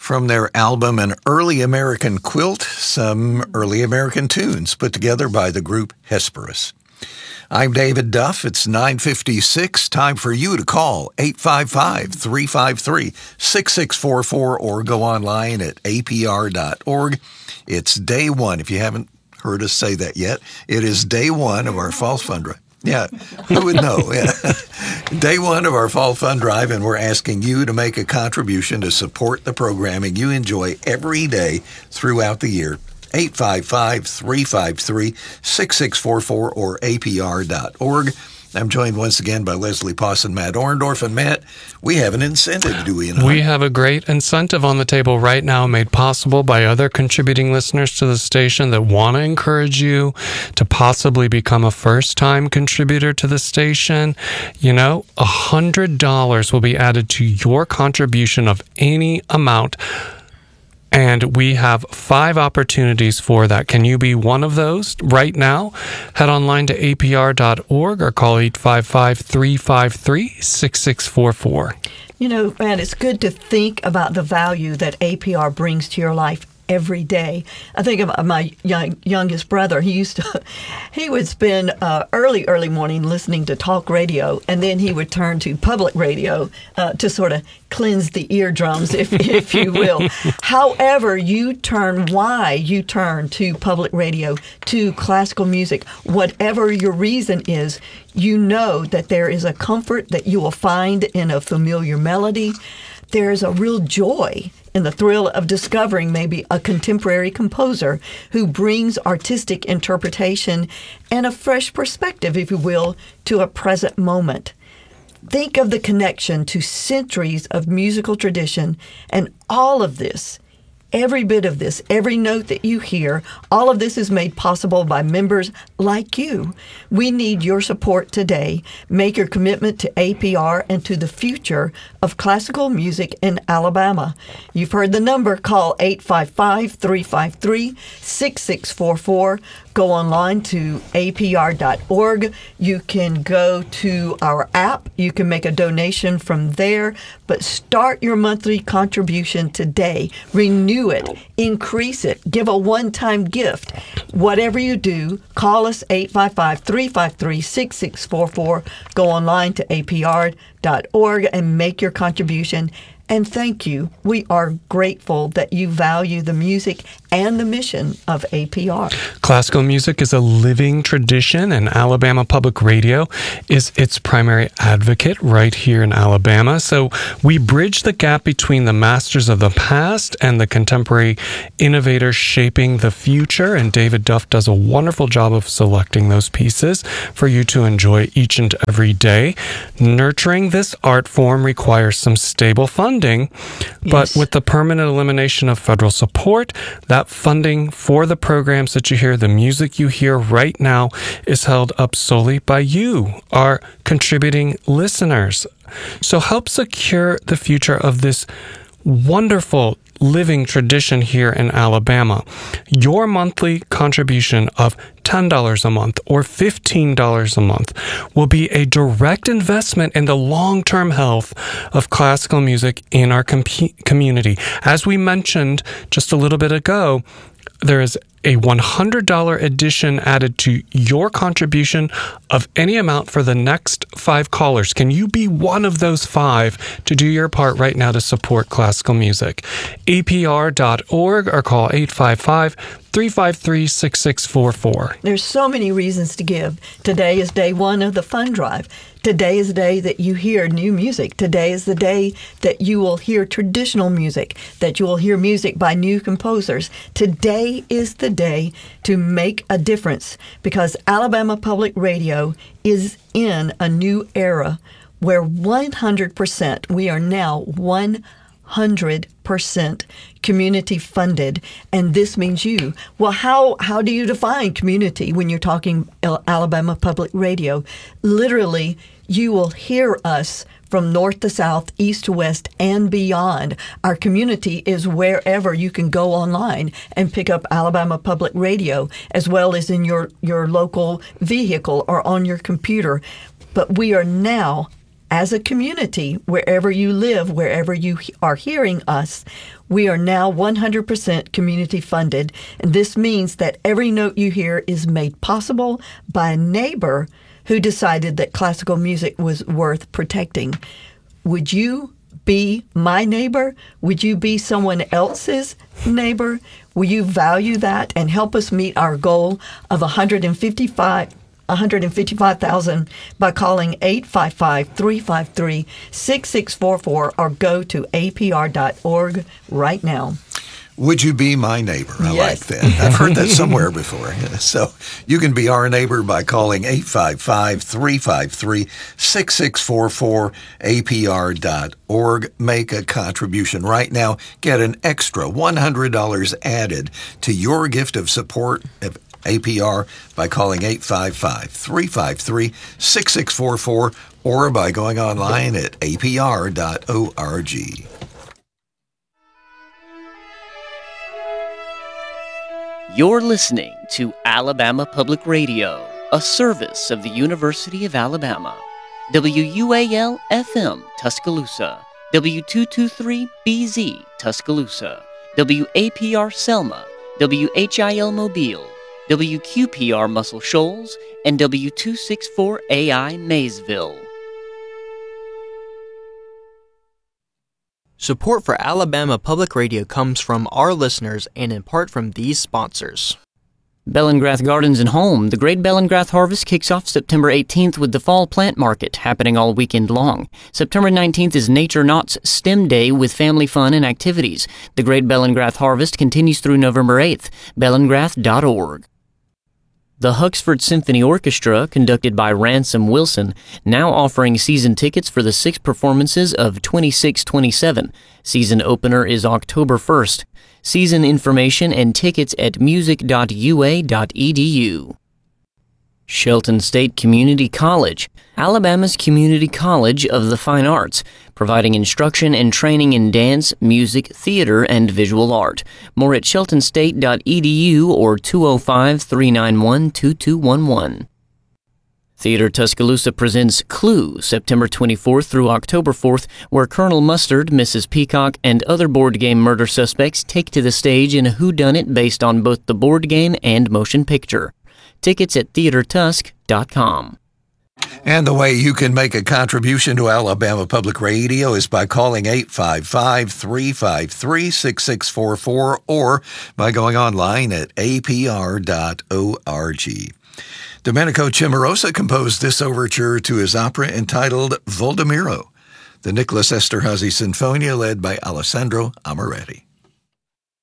From their album An Early American Quilt, some early American tunes put together by the group Hesperus. I'm David Duff. It's 9:56. Time for you to call 855-353-6644 or go online at apr.org. It's day one. If you haven't heard us say that yet, it is day one of our fall fund drive. Yeah, who would know? Yeah. Day one of our fall fund drive, and we're asking you to make a contribution to support the programming you enjoy every day throughout the year. 855-353-6644 or apr.org. I'm joined once again by Leslie Poss and Matt Orndorff. And Matt, we have an incentive, do we not? We have a great incentive on the table right now, made possible by other contributing listeners to the station that want to encourage you to possibly become a first-time contributor to the station. You know, $100 will be added to your contribution of any amount. And we have 5 opportunities for that. Can you be one of those right now? Head online to apr.org or call 855-353-6644. You know, man, it's good to think about the value that APR brings to your life every day. I think of my youngest brother. He would spend early morning listening to talk radio, and then he would turn to public radio to sort of cleanse the eardrums, if you will. However, why you turn to public radio, to classical music, whatever your reason is, you know that there is a comfort that you will find in a familiar melody. There is a real joy in the thrill of discovering maybe a contemporary composer who brings artistic interpretation and a fresh perspective, if you will, to a present moment. Think of the connection to centuries of musical tradition, and all of this, every bit of this, every note that you hear, all of this is made possible by members like you. We need your support today. Make your commitment to APR and to the future of classical music in Alabama. You've heard the number. Call 855-353-6644. Go online to apr.org. You can go to our app. You can make a donation from there. But start your monthly contribution today. Renew it. Increase it. Give a one-time gift. Whatever you do, call us 855-353-6644. Go online to apr.org and make your contribution. And thank you. We are grateful that you value the music and the mission of APR. Classical music is a living tradition, and Alabama Public Radio is its primary advocate right here in Alabama. So we bridge the gap between the masters of the past and the contemporary innovators shaping the future. And David Duff does a wonderful job of selecting those pieces for you to enjoy each and every day. Nurturing this art form requires some stable funding. But with the permanent elimination of federal support, that funding for the programs that you hear, the music you hear right now, is held up solely by you, our contributing listeners. So help secure the future of this wonderful living tradition here in Alabama. Your monthly contribution of $10 a month or $15 a month will be a direct investment in the long-term health of classical music in our community. As we mentioned just a little bit ago, there is a $100 addition added to your contribution of any amount for the next 5 callers. Can you be one of those 5 to do your part right now to support classical music? APR.org or call 855-353-6644. There's so many reasons to give. Today is day one of the fund drive. Today is the day that you hear new music. Today is the day that you will hear traditional music, that you will hear music by new composers. Today is the day to make a difference, because Alabama Public Radio is in a new era where 100%, we are now 100% community funded, and this means you. Well, how do you define community when you're talking Alabama Public Radio? Literally, you will hear us from north to south, east to west, and beyond. Our community is wherever you can go online and pick up Alabama Public Radio, as well as in your local vehicle or on your computer. But we are now As a community, wherever you live, wherever you are hearing us, we are now 100% community funded, and this means that every note you hear is made possible by a neighbor who decided that classical music was worth protecting. Would you be my neighbor? Would you be someone else's neighbor? Will you value that and help us meet our goal of 155,000 by calling 855-353-6644 or go to apr.org right now. Would you be my neighbor? I Yes. like that. I've heard that somewhere before. So you can be our neighbor by calling 855-353-6644, apr.org. Make a contribution right now. Get an extra $100 added to your gift of support of APR by calling 855-353-6644 or by going online at apr.org. You're listening to Alabama Public Radio, a service of the University of Alabama. WUAL-FM, Tuscaloosa. W223BZ, Tuscaloosa. WAPR Selma. WHIL Mobile. WQPR Muscle Shoals. And W264AI Maysville. Support for Alabama Public Radio comes from our listeners and in part from these sponsors. Bellingrath Gardens and Home. The Great Bellingrath Harvest kicks off September 18th with the Fall Plant Market happening all weekend long. September 19th is Nature Knott's STEM Day with family fun and activities. The Great Bellingrath Harvest continues through November 8th. Bellingrath.org. The Huxford Symphony Orchestra, conducted by Ransom Wilson, now offering season tickets for the 6 performances of 26-27. Season opener is October 1st. Season information and tickets at music.ua.edu. Shelton State Community College, Alabama's community college of the fine arts, providing instruction and training in dance, music, theater, and visual art. More at sheltonstate.edu or 205-391-2211. Theater Tuscaloosa presents Clue, September 24th through October 4th, where Colonel Mustard, Mrs. Peacock, and other board game murder suspects take to the stage in a whodunit based on both the board game and motion picture. Tickets at theatertusk.com. And the way you can make a contribution to Alabama Public Radio is by calling 855-353-6644 or by going online at apr.org. Domenico Cimarosa composed this overture to his opera entitled Voldemiro, the Nicholas Esterhazy Sinfonia led by Alessandro Amoretti.